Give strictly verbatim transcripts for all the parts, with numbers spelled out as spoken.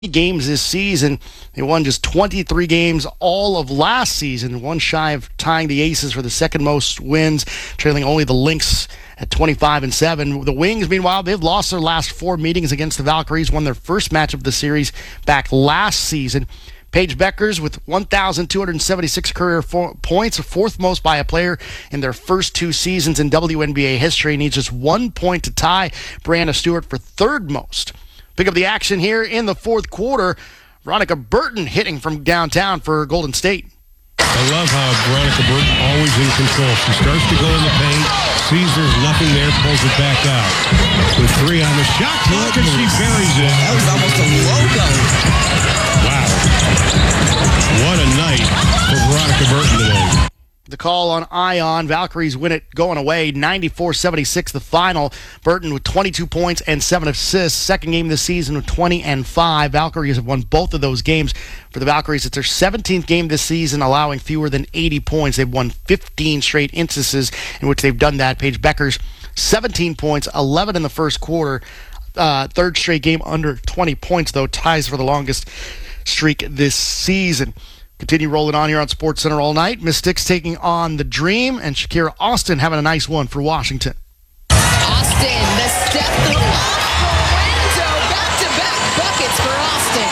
games this season. They won just twenty-three games all of last season, one shy of tying the Aces for the second most wins, trailing only the Lynx at twenty-five and seven. The Wings, meanwhile, they've lost their last four meetings against the Valkyries, won their first match of the series back last season. Paige Bueckers with one thousand two hundred seventy-six career fo- points, fourth most by a player in their first two seasons in W N B A history, needs just one point to tie Brianna Stewart for third most. Pick up the action here in the fourth quarter. Veronica Burton hitting from downtown for Golden State. I love how Veronica Burton always in control. She starts to go in the paint, sees there's nothing there, pulls it back out. With three on the shot clock, and she buries it. That was almost a logo. Wow. What a night for Veronica Burton today. The call on Ion. Valkyries win it going away, ninety-four seventy-six the final. Burton with twenty-two points and seven assists. Second game this season with twenty and five. Valkyries have won both of those games. For the Valkyries, it's their seventeenth game this season, allowing fewer than eighty points. They've won fifteen straight instances in which they've done that. Paige Bueckers, seventeen points, eleven in the first quarter. Uh, third straight game under twenty points, though, ties for the longest streak this season. Continue rolling on here on SportsCenter all night. Mystics taking on the Dream, and Shakira Austin having a nice one for Washington. Austin, the step through off the window. Back-to-back buckets for Austin.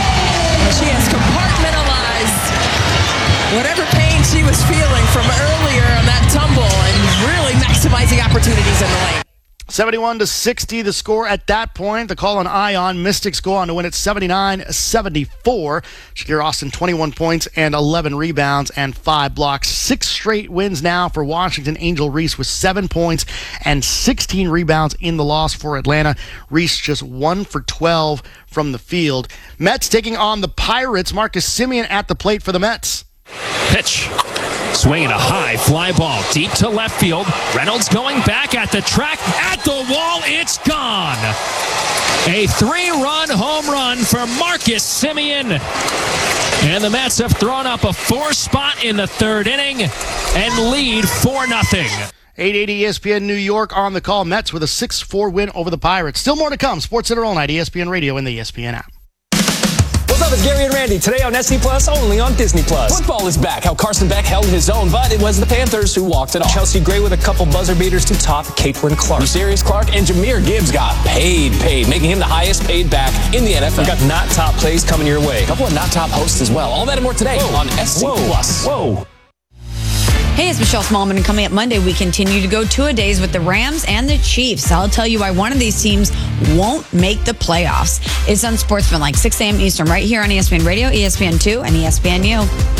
She has compartmentalized whatever pain she was feeling from earlier on that tumble and really maximizing opportunities in the lane. seventy-one to sixty the score at that point. The call on Ion. Mystics go on to win it seventy-nine seventy-four. Shakira Austin, twenty-one points and eleven rebounds and five blocks. Six straight wins now for Washington. Angel Reese with seven points and sixteen rebounds in the loss for Atlanta. Reese just one for twelve from the field. Mets taking on the Pirates. Marcus Semien at the plate for the Mets. Pitch. Swinging a high fly ball deep to left field. Reynolds going back at the track, at the wall, it's gone. A three-run home run for Marcus Semien. And the Mets have thrown up a four spot in the third inning and lead four nothing. eight eighty E S P N New York on the call. Mets with a six four win over the Pirates. Still more to come. SportsCenter all night, E S P N Radio and the E S P N app. What's up, it's Gary and Randy. Today on S C Plus, only on Disney Plus. Football is back. How Carson Beck held his own, but it was the Panthers who walked it off. Chelsea Gray with a couple buzzer beaters to top Caitlin Clark. Sirius Clark and Jahmyr Gibbs got paid, paid, making him the highest paid back in the N F L. We got not top plays coming your way. A couple of not top hosts as well. All that and more today Whoa. on S C Whoa. Plus. Whoa. Hey, it's Michelle Smallman, and coming up Monday, we continue to go two-a-days with the Rams and the Chiefs. I'll tell you why one of these teams won't make the playoffs. It's on Sportsman, like six a.m. Eastern, right here on E S P N Radio, E S P N two, and E S P N U.